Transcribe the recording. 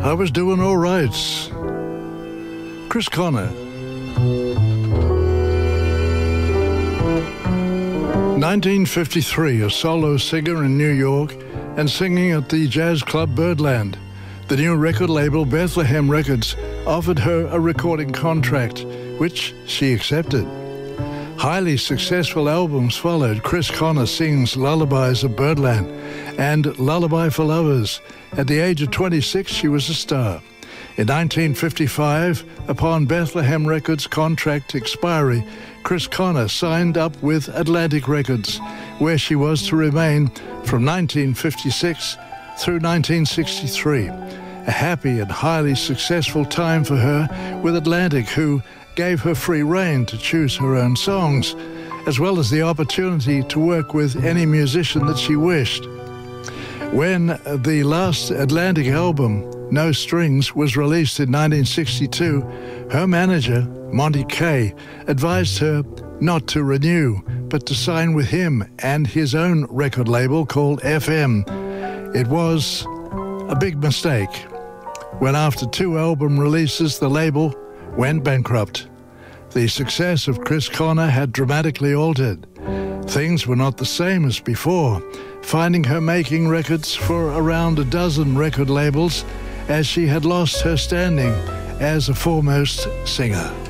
I was doing all right. Chris Connor. 1953, a solo singer in New York and singing at the jazz club Birdland. The new record label, Bethlehem Records, offered her a recording contract, which she accepted. Highly successful albums followed. Chris Connor sings Lullabies of Birdland and Lullaby for Lovers. At the age of 26, she was a star. In 1955, upon Bethlehem Records' contract expiry, Chris Connor signed up with Atlantic Records, where she was to remain from 1956 through 1963. A happy and highly successful time for her with Atlantic, who gave her free rein to choose her own songs, as well as the opportunity to work with any musician that she wished. When the last Atlantic album, No Strings, was released in 1962, her manager, Monty Kaye, advised her not to renew, but to sign with him and his own record label called FM. It was a big mistake when after 2 album releases the label went bankrupt. The success of Chris Connor had dramatically altered. Things were not the same as before, finding her making records for around a dozen record labels as she had lost her standing as a foremost singer.